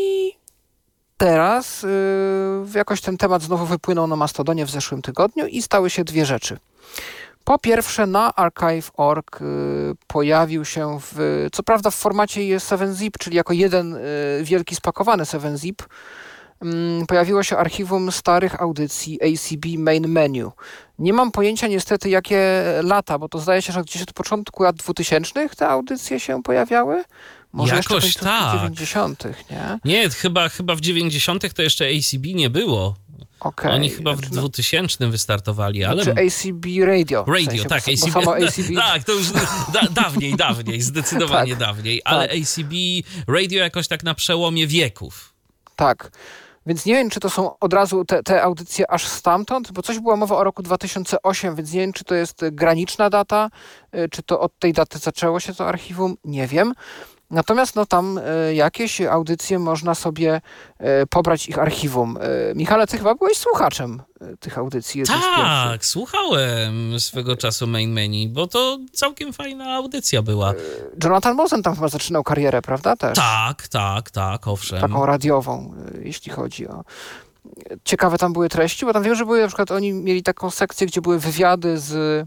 teraz jakoś ten temat znowu wypłynął na Mastodonie w zeszłym tygodniu i stały się dwie rzeczy. Po pierwsze, na Archive.org pojawił się co prawda w formacie 7-zip, czyli jako jeden wielki spakowany 7-zip, pojawiło się archiwum starych audycji ACB Main Menu. Nie mam pojęcia niestety jakie lata, bo to zdaje się, że gdzieś od początku lat 2000 te audycje się pojawiały. Może jakoś jeszcze tak. w 90., nie? Nie, chyba w 90. to jeszcze ACB nie było. Okay. Oni chyba w 2000 wystartowali, ale... Czy ACB Radio. Radio, w sensie, tak. bo ACB, samo ACB... tak, to już dawniej, zdecydowanie tak, dawniej. Ale tak. ACB Radio jakoś tak na przełomie wieków. Tak. Więc nie wiem, czy to są od razu te audycje aż stamtąd, bo coś była mowa o roku 2008, więc nie wiem, czy to jest graniczna data, czy to od tej daty zaczęło się to archiwum, nie wiem. Natomiast no tam jakieś audycje można sobie pobrać ich archiwum. Michale, ty chyba byłeś słuchaczem tych audycji. Tak, słuchałem swego czasu Main Menu, bo to całkiem fajna audycja była. Jonathan Mosen tam chyba zaczynał karierę, prawda? Też. Tak, owszem. Taką radiową, jeśli chodzi o... Ciekawe tam były treści, bo tam wiem, że były na przykład, oni mieli taką sekcję, gdzie były wywiady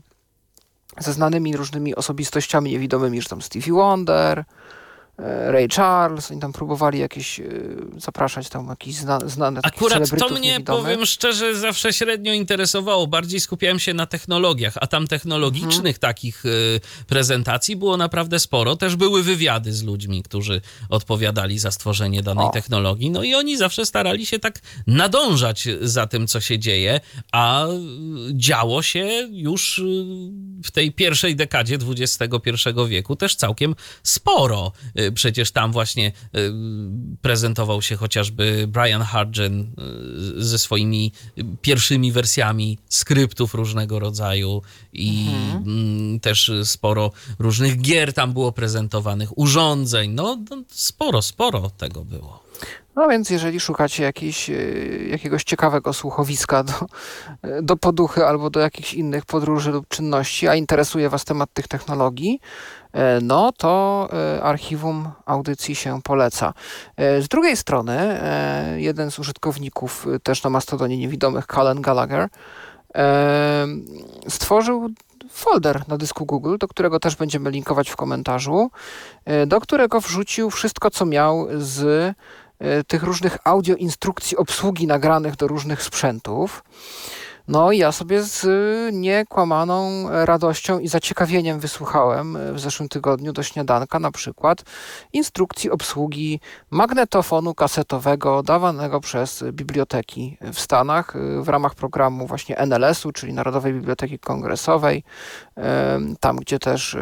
ze znanymi różnymi osobistościami niewidomymi, że tam Stevie Wonder, Ray Charles, oni tam próbowali jakieś zapraszać tam jakieś znane Akurat to mnie, niewidomych. powiem szczerze, zawsze średnio interesowało. Bardziej skupiałem się na technologiach, a tam technologicznych takich prezentacji było naprawdę sporo. Też były wywiady z ludźmi, którzy odpowiadali za stworzenie danej technologii. No i oni zawsze starali się tak nadążać za tym, co się dzieje, a działo się już w tej pierwszej dekadzie XXI wieku też całkiem sporo. Przecież tam właśnie prezentował się chociażby Brian Hartgen ze swoimi pierwszymi wersjami skryptów różnego rodzaju i też sporo różnych gier tam było prezentowanych, urządzeń. No sporo tego było. No więc jeżeli szukacie jakiegoś ciekawego słuchowiska do poduchy albo do jakichś innych podróży lub czynności, a interesuje was temat tych technologii, no to archiwum audycji się poleca. Z drugiej strony jeden z użytkowników też na Mastodonie niewidomych, Colin Gallagher, stworzył folder na dysku Google, do którego też będziemy linkować w komentarzu, do którego wrzucił wszystko, co miał z tych różnych audio instrukcji obsługi nagranych do różnych sprzętów. No i ja sobie z niekłamaną radością i zaciekawieniem wysłuchałem w zeszłym tygodniu do śniadanka na przykład instrukcji obsługi magnetofonu kasetowego dawanego przez biblioteki w Stanach w ramach programu właśnie NLS-u, czyli Narodowej Biblioteki Kongresowej, tam gdzie też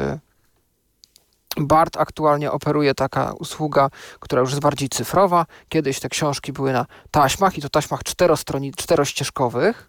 BART aktualnie operuje taka usługa, która już jest bardziej cyfrowa. Kiedyś te książki były na taśmach i to taśmach czterościeżkowych.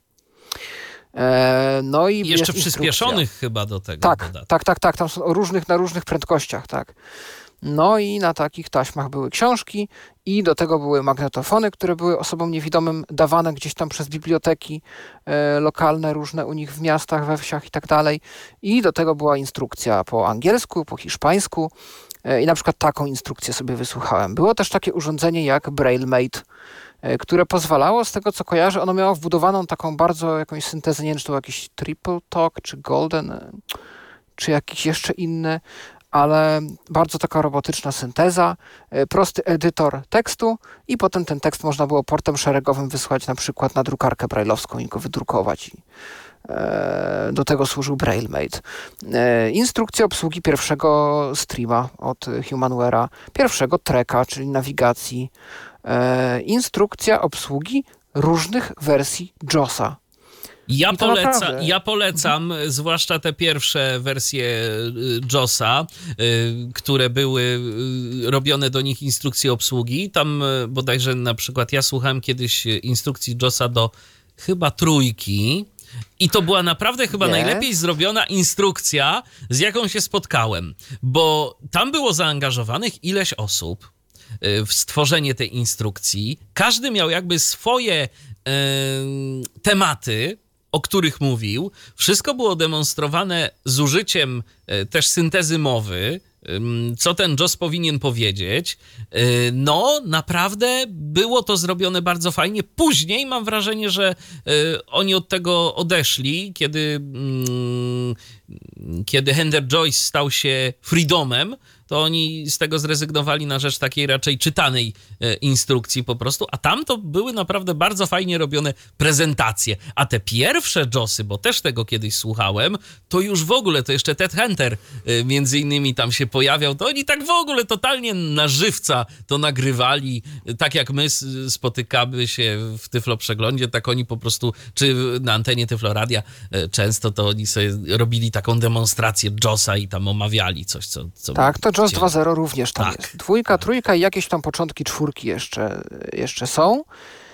No i jeszcze przyspieszonych chyba do tego. Tak. Tam są na różnych prędkościach, tak. No i na takich taśmach były książki i do tego były magnetofony, które były osobom niewidomym dawane gdzieś tam przez biblioteki lokalne, różne u nich w miastach, we wsiach i tak dalej. I do tego była instrukcja po angielsku, po hiszpańsku i na przykład taką instrukcję sobie wysłuchałem. Było też takie urządzenie jak BrailleMate, które pozwalało, z tego co kojarzę, ono miało wbudowaną taką bardzo jakąś syntezę, nie wiem, czy to był jakiś Triple Talk, czy Golden, czy jakiś jeszcze inny, ale bardzo taka robotyczna synteza, prosty edytor tekstu i potem ten tekst można było portem szeregowym wysłać na przykład na drukarkę brailleowską i go wydrukować. Do tego służył BrailleMate. Instrukcja obsługi pierwszego streama od Humanware'a, pierwszego tracka, czyli nawigacji, instrukcja obsługi różnych wersji JAWSa. Ja polecam, zwłaszcza te pierwsze wersje JAWSa, które były robione do nich instrukcje obsługi. Tam bodajże na przykład ja słuchałem kiedyś instrukcji JAWSa do chyba 3 i to była naprawdę chyba najlepiej zrobiona instrukcja, z jaką się spotkałem, bo tam było zaangażowanych ileś osób w stworzenie tej instrukcji. Każdy miał jakby swoje tematy, o których mówił. Wszystko było demonstrowane z użyciem też syntezy mowy, co ten JAWS powinien powiedzieć. No, naprawdę było to zrobione bardzo fajnie. Później mam wrażenie, że oni od tego odeszli, kiedy Hender Joyce stał się Freedomem, to oni z tego zrezygnowali na rzecz takiej raczej czytanej instrukcji po prostu, a tam to były naprawdę bardzo fajnie robione prezentacje. A te pierwsze JAWSy, bo też tego kiedyś słuchałem, to już w ogóle, to jeszcze Ted Hunter między innymi tam się pojawiał, to oni tak w ogóle totalnie na żywca to nagrywali, tak jak my spotykamy się w Tyflo Przeglądzie, tak oni po prostu, czy na antenie Tyflo Radia często, to oni sobie robili taką demonstrację JAWSa i tam omawiali coś, co tak, to JAWS 2.0 również tam jest. 2, 3 i jakieś tam początki 4 jeszcze są.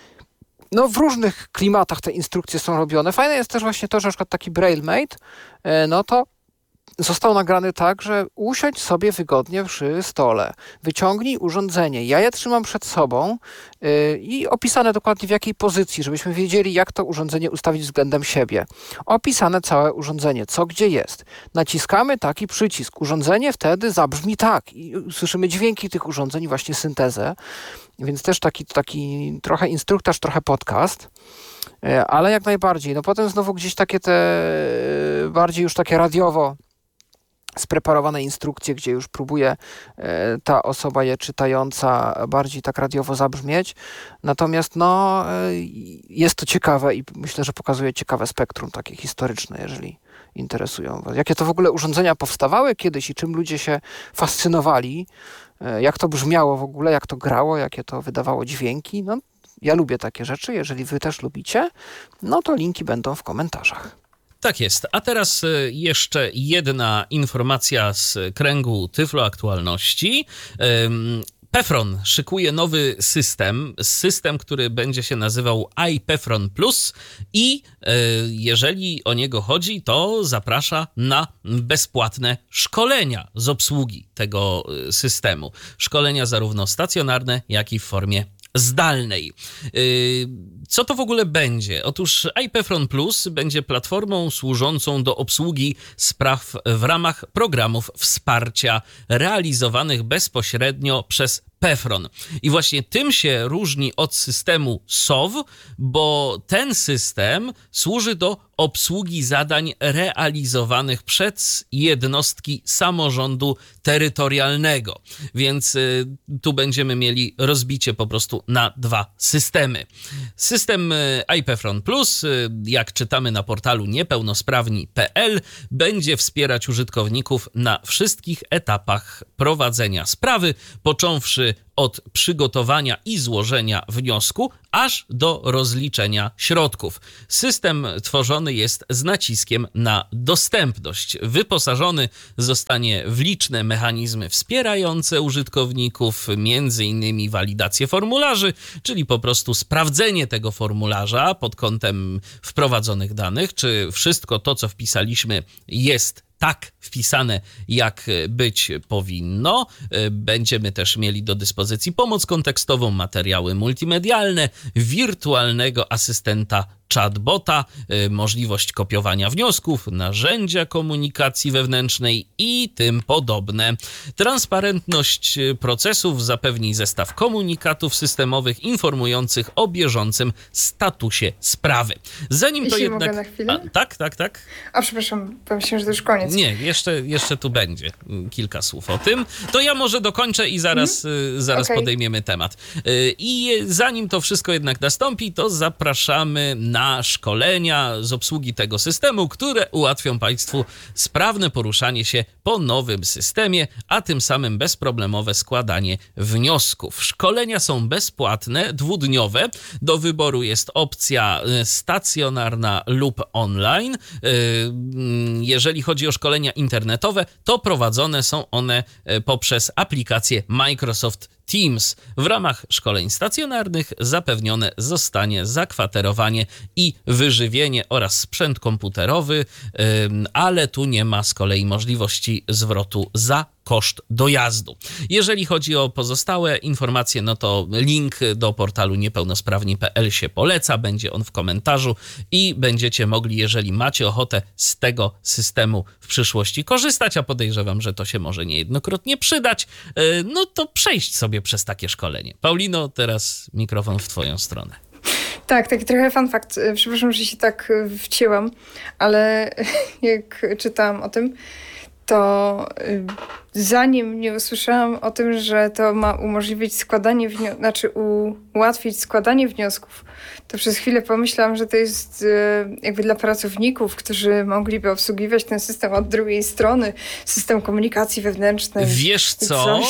No w różnych klimatach te instrukcje są robione. Fajne jest też właśnie to, że na przykład taki BrailleMate, no to został nagrany tak, że usiądź sobie wygodnie przy stole, wyciągnij urządzenie. Ja je trzymam przed sobą i opisane dokładnie w jakiej pozycji, żebyśmy wiedzieli, jak to urządzenie ustawić względem siebie. Opisane całe urządzenie, co gdzie jest. Naciskamy taki przycisk. Urządzenie wtedy zabrzmi tak i słyszymy dźwięki tych urządzeń, właśnie syntezę. Więc też taki trochę instruktaż, trochę podcast. Ale jak najbardziej. No potem znowu gdzieś takie te bardziej już takie radiowo spreparowane instrukcje, gdzie już próbuje ta osoba je czytająca bardziej tak radiowo zabrzmieć. Natomiast no, jest to ciekawe i myślę, że pokazuje ciekawe spektrum takie historyczne, jeżeli interesują was. Jakie to w ogóle urządzenia powstawały kiedyś i czym ludzie się fascynowali, jak to brzmiało w ogóle, jak to grało, jakie to wydawało dźwięki. No, ja lubię takie rzeczy. Jeżeli wy też lubicie, no to linki będą w komentarzach. Tak jest. A teraz jeszcze jedna informacja z kręgu Tyflo Aktualności. Pefron szykuje nowy system, który będzie się nazywał iPefron Plus i jeżeli o niego chodzi, to zaprasza na bezpłatne szkolenia z obsługi tego systemu. Szkolenia zarówno stacjonarne, jak i w formie zdalnej. Co to w ogóle będzie? Otóż iPefron Plus będzie platformą służącą do obsługi spraw w ramach programów wsparcia realizowanych bezpośrednio przez Pefron. I właśnie tym się różni od systemu SOW, bo ten system służy do obsługi zadań realizowanych przez jednostki samorządu terytorialnego. Więc tu będziemy mieli rozbicie po prostu na 2 systemy. System IPFRON Plus, jak czytamy na portalu niepełnosprawni.pl, będzie wspierać użytkowników na wszystkich etapach prowadzenia sprawy, począwszy od przygotowania i złożenia wniosku, aż do rozliczenia środków. System tworzony jest z naciskiem na dostępność. Wyposażony zostanie w liczne mechanizmy wspierające użytkowników, m.in. walidację formularzy, czyli po prostu sprawdzenie tego formularza pod kątem wprowadzonych danych, czy wszystko to, co wpisaliśmy, jest tak wpisane, jak być powinno. Będziemy też mieli do dyspozycji pomoc kontekstową, materiały multimedialne, wirtualnego asystenta chatbota, możliwość kopiowania wniosków, narzędzia komunikacji wewnętrznej i tym podobne. Transparentność procesów zapewni zestaw komunikatów systemowych informujących o bieżącym statusie sprawy. Zanim Jeśli to jednak... mogę na chwilę? Tak. A przepraszam, myślałem, że to już koniec. Nie, jeszcze tu będzie kilka słów o tym. To ja może dokończę i zaraz Okay. podejmiemy temat. I zanim to wszystko jednak nastąpi, to zapraszamy na szkolenia z obsługi tego systemu, które ułatwią Państwu sprawne poruszanie się po nowym systemie, a tym samym bezproblemowe składanie wniosków. Szkolenia są bezpłatne, 2-dniowe. Do wyboru jest opcja stacjonarna lub online. Jeżeli chodzi o szkolenia internetowe, to prowadzone są one poprzez aplikację Microsoft Teams. W ramach szkoleń stacjonarnych zapewnione zostanie zakwaterowanie i wyżywienie oraz sprzęt komputerowy, ale tu nie ma z kolei możliwości zwrotu za koszt dojazdu. Jeżeli chodzi o pozostałe informacje, no to link do portalu niepełnosprawni.pl się poleca, będzie on w komentarzu i będziecie mogli, jeżeli macie ochotę, z tego systemu w przyszłości korzystać, a podejrzewam, że to się może niejednokrotnie przydać, no to przejść sobie przez takie szkolenie. Paulino, teraz mikrofon w twoją stronę. Tak, taki trochę fun fact. Przepraszam, że się tak wcięłam, ale jak czytałam o tym, to zanim nie usłyszałam o tym, że to ma umożliwić ułatwić składanie wniosków, to przez chwilę pomyślałam, że to jest jakby dla pracowników, którzy mogliby obsługiwać ten system od drugiej strony, system komunikacji wewnętrznej. Wiesz co,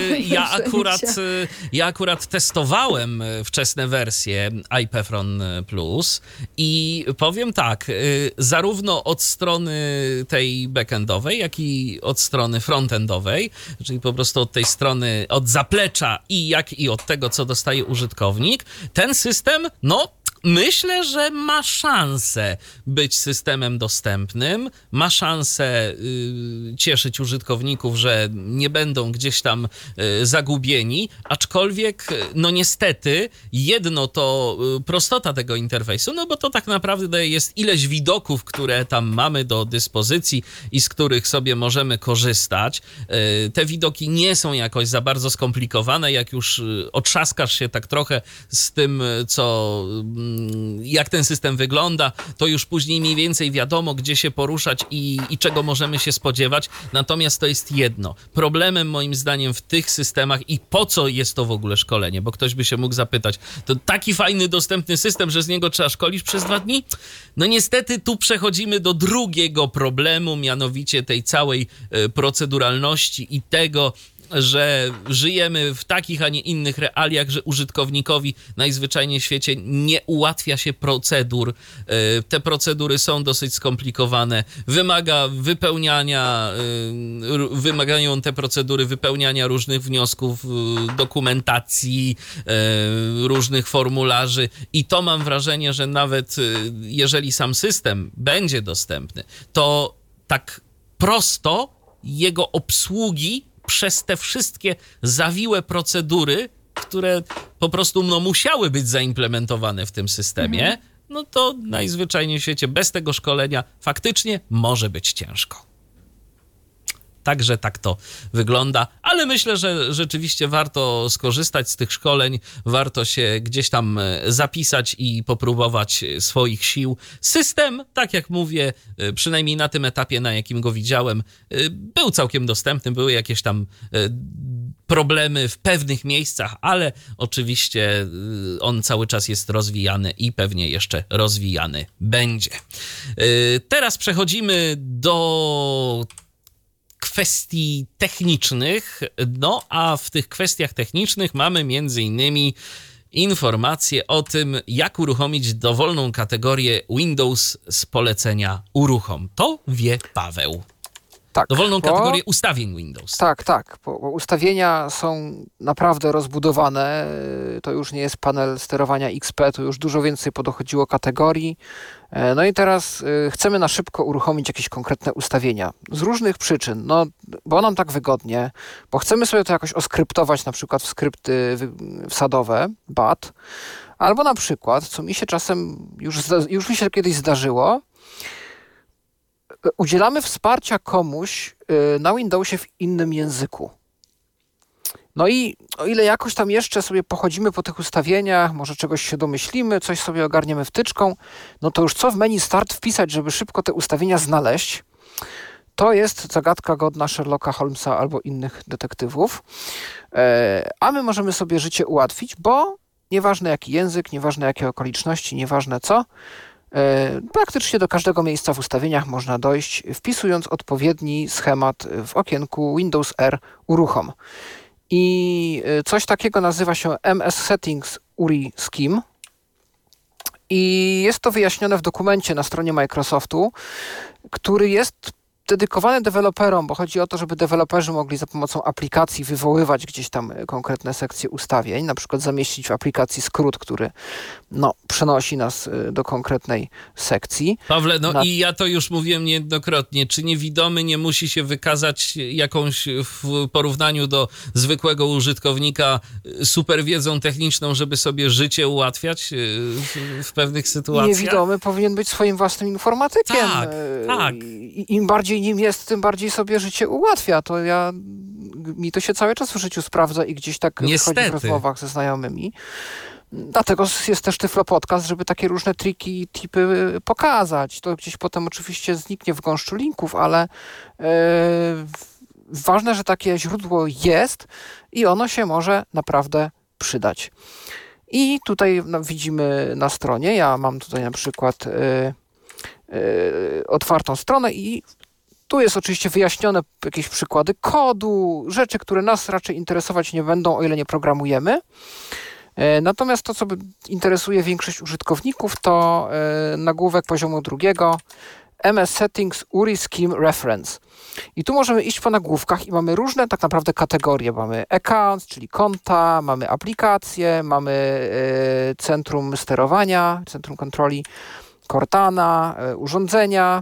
ja akurat testowałem wczesne wersje IPFRON Plus i powiem tak, zarówno od strony tej backendowej, jak i od strony frontendowej, czyli po prostu od tej strony, od zaplecza jak i od tego, co dostaje użytkownik, ten system, myślę, że ma szansę być systemem dostępnym, ma szansę cieszyć użytkowników, że nie będą gdzieś tam zagubieni, aczkolwiek, niestety, jedno to prostota tego interfejsu, bo to tak naprawdę jest ileś widoków, które tam mamy do dyspozycji i z których sobie możemy korzystać. Te widoki nie są jakoś za bardzo skomplikowane, jak już otrzaskasz się tak trochę z tym, jak ten system wygląda, to już później mniej więcej wiadomo, gdzie się poruszać i czego możemy się spodziewać. Natomiast to jest jedno. Problemem moim zdaniem w tych systemach i po co jest to w ogóle szkolenie, bo ktoś by się mógł zapytać, to taki fajny, dostępny system, że z niego trzeba szkolić przez 2 dni? Niestety tu przechodzimy do drugiego problemu, mianowicie tej całej proceduralności i tego, że żyjemy w takich, a nie innych realiach, że użytkownikowi najzwyczajniej w świecie nie ułatwia się procedur. Te procedury są dosyć skomplikowane. Wymagają te procedury wypełniania różnych wniosków, dokumentacji, różnych formularzy i to mam wrażenie, że nawet jeżeli sam system będzie dostępny, to tak prosto jego obsługi przez te wszystkie zawiłe procedury, które po prostu musiały być zaimplementowane w tym systemie, to najzwyczajniej w świecie bez tego szkolenia faktycznie może być ciężko. Także tak to wygląda, ale myślę, że rzeczywiście warto skorzystać z tych szkoleń, warto się gdzieś tam zapisać i popróbować swoich sił. System, tak jak mówię, przynajmniej na tym etapie, na jakim go widziałem, był całkiem dostępny, były jakieś tam problemy w pewnych miejscach, ale oczywiście on cały czas jest rozwijany i pewnie jeszcze rozwijany będzie. Teraz przechodzimy do kwestii technicznych, no a w tych kwestiach technicznych mamy między innymi informacje o tym, jak uruchomić dowolną kategorię Windows z polecenia uruchom. To wie Paweł. Tak, Dowolną kategorię ustawień Windows. Tak, bo ustawienia są naprawdę rozbudowane. To już nie jest panel sterowania XP, to już dużo więcej podochodziło kategorii. No i teraz chcemy na szybko uruchomić jakieś konkretne ustawienia. Z różnych przyczyn, no bo nam tak wygodnie, bo chcemy sobie to jakoś oskryptować, na przykład w skrypty wsadowe, BAT, albo na przykład, co mi się czasem, już mi się kiedyś zdarzyło, udzielamy wsparcia komuś na Windowsie w innym języku. No i o ile jakoś tam jeszcze sobie pochodzimy po tych ustawieniach, może czegoś się domyślimy, coś sobie ogarniemy wtyczką, no to już co w menu Start wpisać, żeby szybko te ustawienia znaleźć, to jest zagadka godna Sherlocka Holmesa albo innych detektywów. A my możemy sobie życie ułatwić, bo nieważne jaki język, nieważne jakie okoliczności, nieważne co, praktycznie do każdego miejsca w ustawieniach można dojść, wpisując odpowiedni schemat w okienku Windows R uruchom. I coś takiego nazywa się MS Settings URI Scheme i jest to wyjaśnione w dokumencie na stronie Microsoftu, który jest dedykowany deweloperom, bo chodzi o to, żeby deweloperzy mogli za pomocą aplikacji wywoływać gdzieś tam konkretne sekcje ustawień, na przykład zamieścić w aplikacji skrót, który przenosi nas do konkretnej sekcji. Pawle, i ja to już mówiłem niejednokrotnie, czy niewidomy nie musi się wykazać jakąś w porównaniu do zwykłego użytkownika super wiedzą techniczną, żeby sobie życie ułatwiać w pewnych sytuacjach? Niewidomy powinien być swoim własnym informatykiem. Tak. Im bardziej nim jest, tym bardziej sobie życie ułatwia. Mi to się cały czas w życiu sprawdza i gdzieś tak wychodzi w rozmowach ze znajomymi. Dlatego jest też Tyflo Podcast, żeby takie różne triki i tipy pokazać. To gdzieś potem oczywiście zniknie w gąszczu linków, ale ważne, że takie źródło jest i ono się może naprawdę przydać. I tutaj widzimy na stronie, ja mam tutaj na przykład otwartą stronę i tu jest oczywiście wyjaśnione jakieś przykłady kodu, rzeczy, które nas raczej interesować nie będą, o ile nie programujemy. Natomiast to, co interesuje większość użytkowników, to nagłówek poziomu 2 MS Settings URI Scheme Reference. I tu możemy iść po nagłówkach i mamy różne tak naprawdę kategorie. Mamy accounts, czyli konta, mamy aplikacje, mamy centrum sterowania, centrum kontroli, Cortana, urządzenia,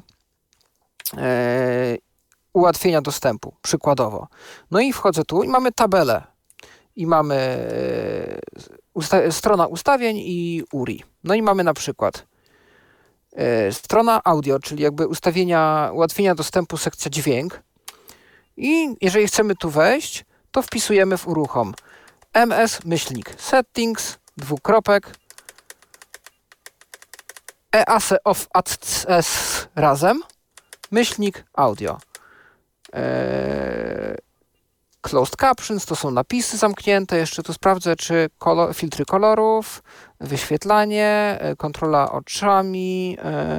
ułatwienia dostępu, przykładowo. No i wchodzę tu i mamy tabelę. I mamy strona ustawień i URI. No i mamy na przykład strona audio, czyli jakby ułatwienia dostępu, sekcja dźwięk. I jeżeli chcemy tu wejść, to wpisujemy w uruchom ms-settings, EASE of ACS razem, audio. Closed captions to są napisy zamknięte. Jeszcze tu sprawdzę, czy filtry kolorów, wyświetlanie, kontrola oczami,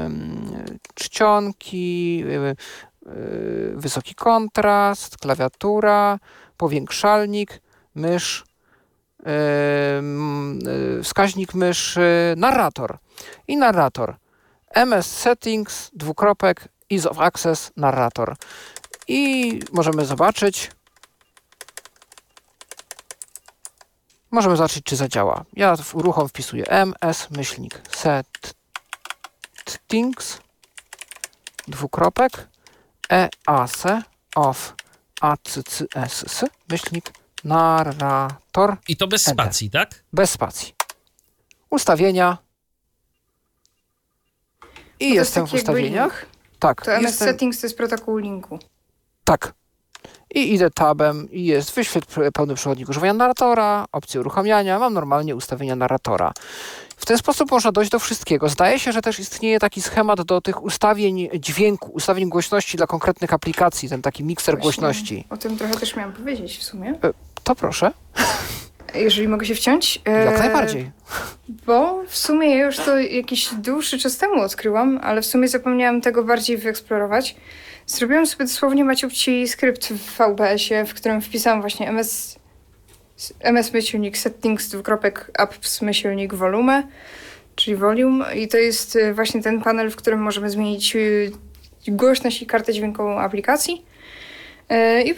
czcionki, wysoki kontrast, klawiatura, powiększalnik, mysz, wskaźnik myszy, narrator. I narrator. MS Settings, Ease of Access, narrator. I możemy zobaczyć, czy zadziała. Ja w uruchom wpisuję ms-settings, EASE of ACCS, narrator. I to bez spacji, tak? Bez spacji. Ustawienia. I jestem w ustawieniach. Tak. To MS Settings to jest protokół linku. Tak. i idę tabem i jest wyświetl pełny przewodnik używania narratora, opcje uruchamiania, mam normalnie ustawienia narratora. W ten sposób można dojść do wszystkiego. Zdaje się, że też istnieje taki schemat do tych ustawień dźwięku, ustawień głośności dla konkretnych aplikacji, ten taki mikser głośności. O tym trochę też miałam powiedzieć w sumie. To proszę. Jeżeli mogę się wciąć. Jak najbardziej. Bo w sumie ja już to jakiś dłuższy czas temu odkryłam, ale w sumie zapomniałam tego bardziej wyeksplorować. Zrobiłam sobie dosłownie maciupci skrypt w VBS-ie, w którym wpisałam właśnie ms-settings:apps-volume, czyli volume, i to jest właśnie ten panel, w którym możemy zmienić głośność i kartę dźwiękową aplikacji. I